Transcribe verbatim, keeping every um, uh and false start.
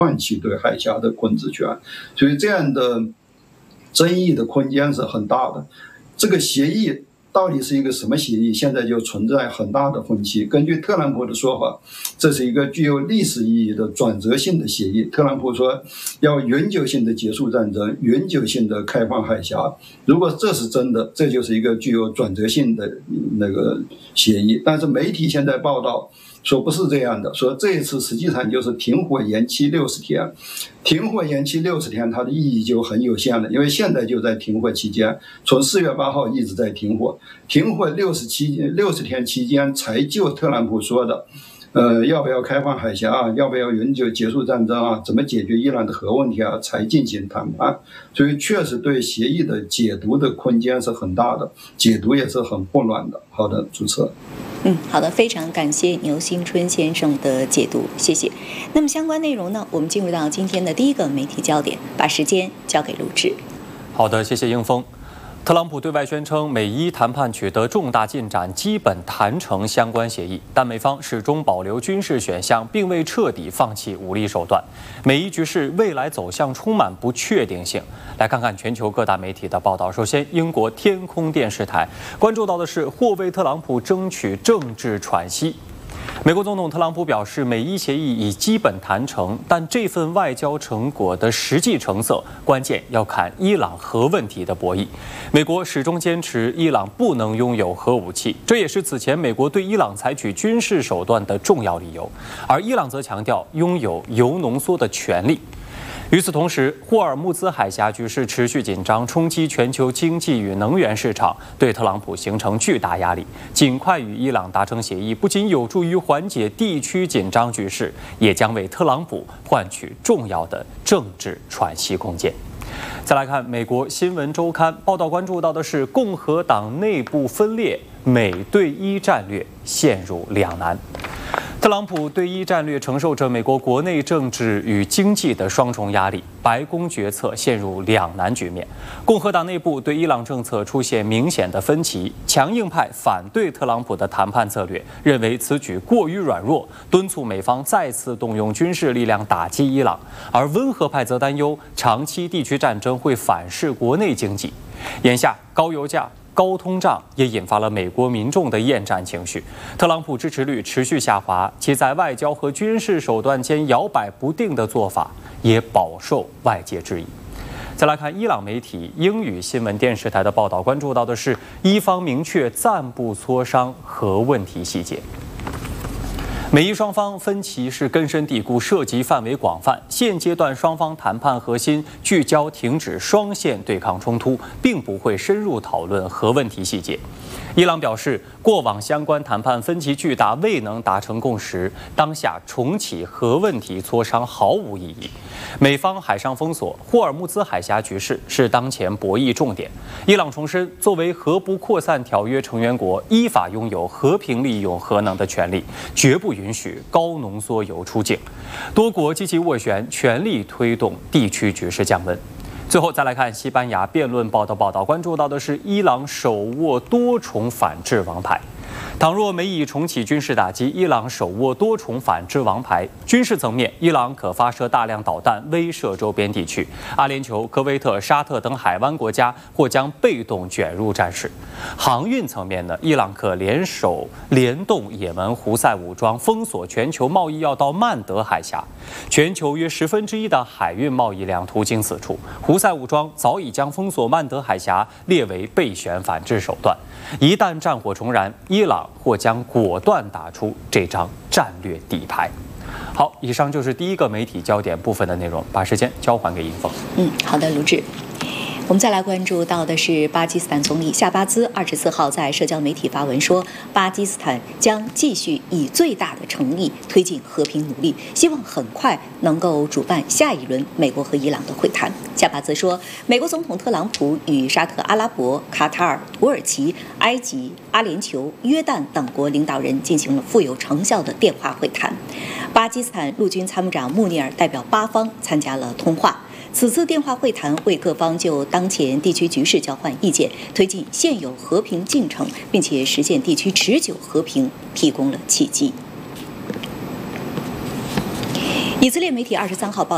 放弃对海峡的控制权，所以这样的争议的空间是很大的。这个协议到底是一个什么协议，现在就存在很大的分歧。根据特朗普的说法，这是一个具有历史意义的转折性的协议。特朗普说要永久性的结束战争，永久性的开放海峡。如果这是真的，这就是一个具有转折性的那个协议。但是媒体现在报道说不是这样的，说这一次实际上就是停火延期六十天，停火延期六十天，它的意义就很有限了，因为现在就在停火期间，从四月八号一直在停火，停火六十期六十天期间，才就特朗普说的，呃，要不要开放海峡啊，要不要永久结束战争啊，怎么解决伊朗的核问题啊，才进行谈判。所以确实对协议的解读的空间是很大的，解读也是很混乱的。好的，主持人。 嗯，好的，非常感谢牛新春先生的解读，谢谢。那么相关内容呢，我们进入到今天的第一个媒体焦点，把时间交给录制。 好的，谢谢英峰。特朗普对外宣称，美伊谈判取得重大进展，基本谈成相关协议，但美方始终保留军事选项，并未彻底放弃武力手段。美伊局势未来走向充满不确定性。来看看全球各大媒体的报道。首先，英国天空电视台关注到的是或为特朗普争取政治喘息。美国总统特朗普表示，美伊协议已基本谈成，但这份外交成果的实际成色，关键要看伊朗核问题的博弈。美国始终坚持伊朗不能拥有核武器，这也是此前美国对伊朗采取军事手段的重要理由。而伊朗则强调拥有铀浓缩的权利。与此同时，霍尔木兹海峡局势持续紧张，冲击全球经济与能源市场，对特朗普形成巨大压力。尽快与伊朗达成协议，不仅有助于缓解地区紧张局势，也将为特朗普换取重要的政治喘息空间。再来看美国新闻周刊报道，关注到的是共和党内部分裂，美对伊战略陷入两难。特朗普对伊战略承受着美国国内政治与经济的双重压力，白宫决策陷入两难局面。共和党内部对伊朗政策出现明显的分歧，强硬派反对特朗普的谈判策略，认为此举过于软弱，敦促美方再次动用军事力量打击伊朗；而温和派则担忧长期地区战争会反噬国内经济。眼下高油价、高通胀也引发了美国民众的厌战情绪，特朗普支持率持续下滑，其在外交和军事手段间摇摆不定的做法也饱受外界质疑。再来看伊朗媒体英语新闻电视台的报道，关注到的是伊方明确暂不磋商核问题细节。美伊双方分歧是根深蒂固，涉及范围广泛。现阶段双方谈判核心聚焦停止双线对抗冲突，并不会深入讨论核问题细节。伊朗表示，过往相关谈判分歧巨大，未能达成共识，当下重启核问题磋商毫无意义。美方海上封锁、霍尔木兹海峡局势是当前博弈重点。伊朗重申，作为核不扩散条约成员国，依法拥有和平利用核能的权利，绝不允许高浓缩铀出境。多国积极斡旋，全力推动地区局势降温。最后再来看西班牙辩论报的报道，关注到的是伊朗手握多重反制王牌。倘若美以重启军事打击，伊朗手握多重反制王牌。军事层面，伊朗可发射大量导弹威慑周边地区，阿联酋、科威特、沙特等海湾国家或将被动卷入战事。航运层面呢，伊朗可联手联动也门胡塞武装，封锁全球贸易要道曼德海峡。全球约十分之一的海运贸易量途经此处，胡塞武装早已将封锁曼德海峡列为备选反制手段。一旦战火重燃，伊朗或将果断打出这张战略底牌。好，以上就是第一个媒体焦点部分的内容，把时间交还给尹峰。 嗯，好的，卢志。我们再来关注到的是巴基斯坦总理夏巴兹二十四号在社交媒体发文说，巴基斯坦将继续以最大的诚意推进和平努力，希望很快能够主办下一轮美国和伊朗的会谈。夏巴兹说，美国总统特朗普与沙特阿拉伯、卡塔尔、土耳其、埃及、阿联酋、约旦等国领导人进行了富有成效的电话会谈。巴基斯坦陆军参谋长穆尼尔代表巴方参加了通话。此次电话会谈为各方就当前地区局势交换意见，推进现有和平进程，并且实现地区持久和平提供了契机。以色列媒体二十三号报